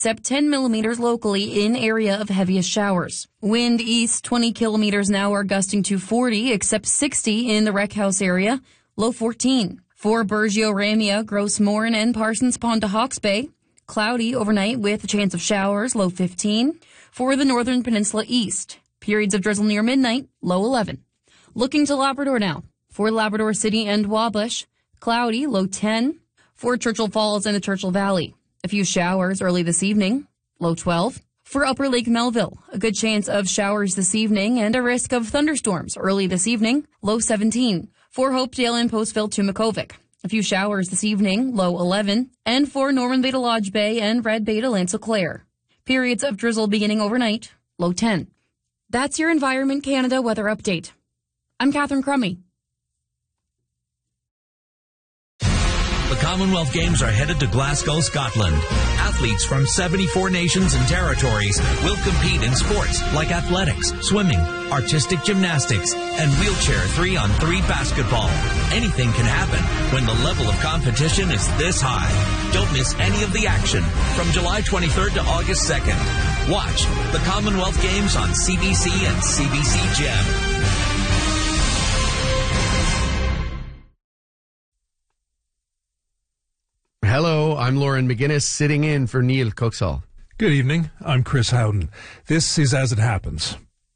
except 10 millimeters locally in area of heaviest showers. Wind east 20 kilometers an hour, gusting to 40, except 60 in the Rec House area, low 14. For Burgeo, Ramia, Gross Morin, and Parsons Pond to Hawke's Bay, cloudy overnight with a chance of showers, low 15. For the Northern Peninsula east, periods of drizzle near midnight, low 11. Looking to Labrador now. For Labrador City and Wabush, cloudy, low 10. For Churchill Falls and the Churchill Valley, a few showers early this evening, low 12. For Upper Lake Melville, a good chance of showers this evening and a risk of thunderstorms early this evening, low 17. For Hopedale and Postville to Makkovik, a few showers this evening, low 11. And for Norman Bay to Lodge Bay and Red Bay to L'Anse Eau Claire, periods of drizzle beginning overnight, low 10. That's your Environment Canada weather update. I'm Catherine Crummy. The Commonwealth Games are headed to Glasgow, Scotland. Athletes from 74 nations and territories will compete in sports like athletics, swimming, artistic gymnastics, and wheelchair 3-on-3 basketball. Anything can happen when the level of competition is this high. Don't miss any of the action from July 23rd to August 2nd. Watch the Commonwealth Games on CBC and CBC Gem. Hello, I'm Lauren McGuinness, sitting in for Neil Coxall. Good evening, I'm Chris Howden. This is As It Happens.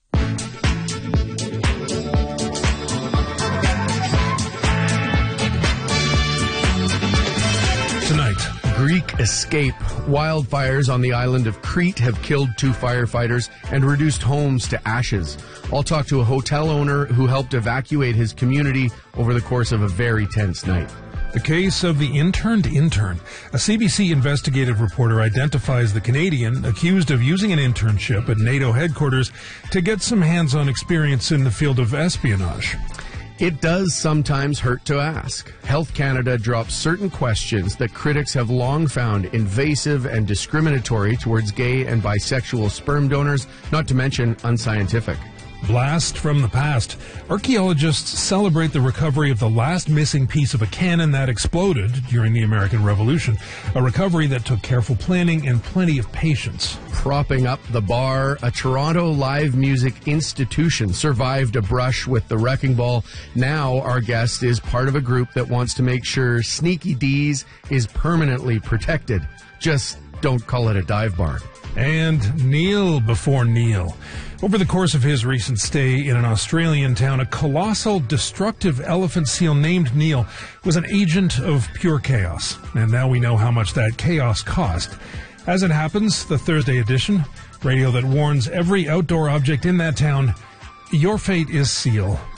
Tonight, Greek escape. Wildfires on the island of Crete have killed 2 firefighters and reduced homes to ashes. I'll talk to a hotel owner who helped evacuate his community over the course of a very tense night. the case of the interned intern. A CBC investigative reporter identifies the Canadian accused of using an internship at NATO headquarters to get some hands-on experience in the field of espionage. It does sometimes hurt to ask. Health Canada drops certain questions that critics have long found invasive and discriminatory towards gay and bisexual sperm donors, not to mention unscientific. Blast from the past. Archaeologists celebrate the recovery of the last missing piece of a cannon that exploded during the American Revolution, a recovery that took careful planning and plenty of patience. Propping up the bar, a Toronto live music institution survived a brush with the wrecking ball. Now our guest is part of a group that wants to make sure Sneaky D's is permanently protected. Just don't call it a dive bar. And Neil before Neil. Over the course of his recent stay in an Australian town, a colossal, destructive elephant seal named Neil was an agent of pure chaos. And now we know how much that chaos cost. As it happens, the Thursday edition, radio that warns every outdoor object in that town, your fate is seal.